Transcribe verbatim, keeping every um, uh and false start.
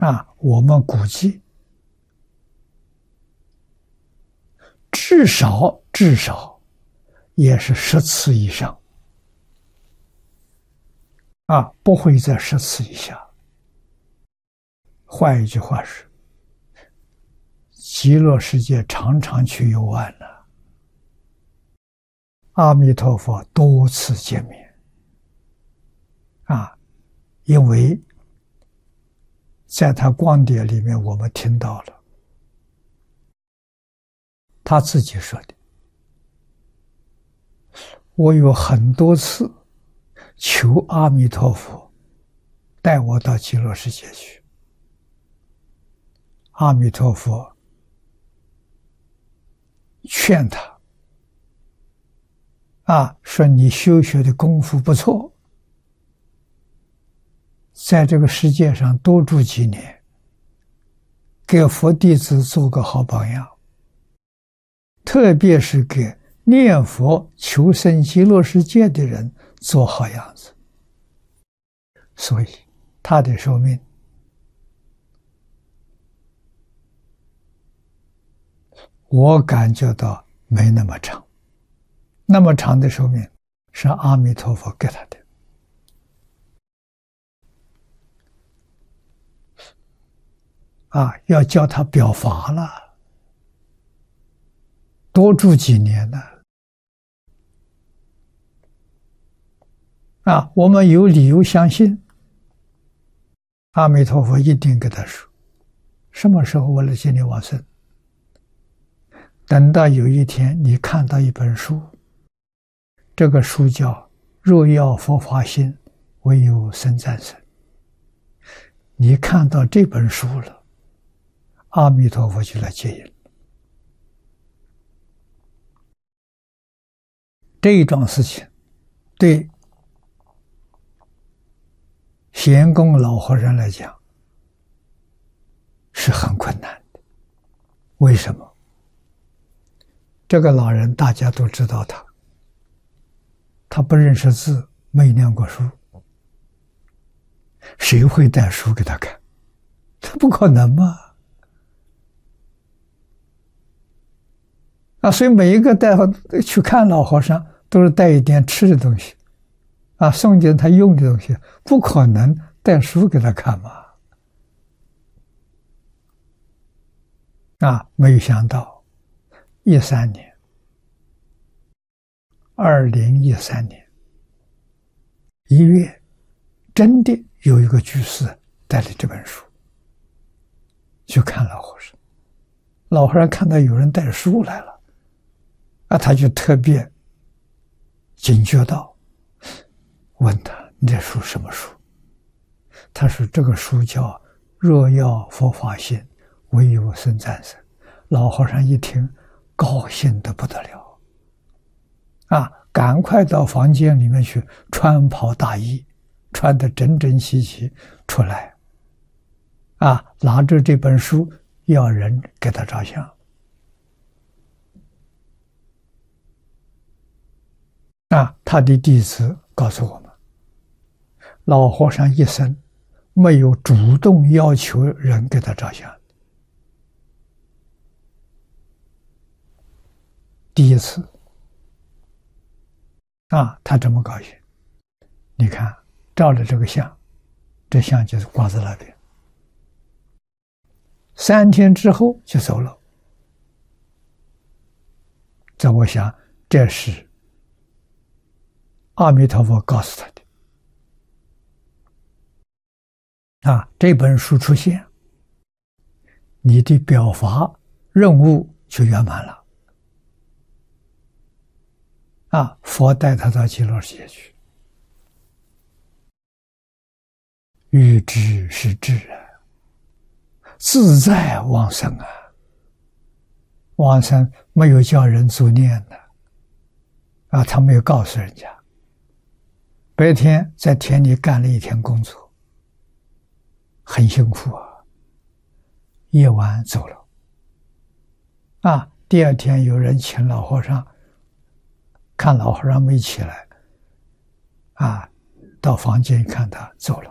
啊，我们估计至少至少也是十次以上，啊，不会在十次以下。换一句话是，极乐世界常常去游玩了，阿弥陀佛多次见面，啊，因为在他光碟里面我们听到了他自己说的，我有很多次求阿弥陀佛带我到极乐世界去，阿弥陀佛劝他啊，说你修学的功夫不错，在这个世界上多住几年，给佛弟子做个好榜样，特别是给念佛求生极乐世界的人做好样子。所以他的寿命我感觉到没那么长，那么长的寿命是阿弥陀佛给他的。啊，要叫他表法了，多住几年呢？啊，我们有理由相信，阿弥陀佛一定给他说，什么时候我来接你往生？等到有一天你看到一本书，这个书叫《若要佛法心，唯有僧战胜》，你看到这本书了，阿弥陀佛就来接引。这一桩事情对贤公老和尚来讲是很困难的。为什么？这个老人大家都知道他，他不认识字，没念过书，谁会带书给他看？这不可能嘛！啊，所以每一个带去看老和尚都是带一点吃的东西，啊，送点他用的东西，不可能带书给他看嘛。啊，没有想到，一三年，二零一三年一月，真的有一个居士带了这本书去看老和尚，老和尚看到有人带书来了，啊，他就特别警觉到，问他：“你这书什么书？”他说：“这个书叫《若要佛法心，唯有僧战胜》。”老和尚一听，高兴得不得了，啊，赶快到房间里面去穿袍大衣，穿得整整齐齐出来，啊，拿着这本书要人给他照相。啊，他的弟子告诉我们，老和尚一生没有主动要求人给他照相，第一次。啊，他这么高兴，你看照了这个相，这相就是挂在那边，三天之后就走了。这我想这是阿弥陀佛告诉他的。啊，这本书出现，你的表法任务就圆满了。啊，佛带他到极乐世界去，欲知是智啊，自在往生啊。往生没有叫人作念的，啊，他没有告诉人家，白天在田里干了一天工作，很辛苦啊，夜晚走了。啊，第二天有人请老和尚，看老和尚没起来，啊，到房间一看他走了。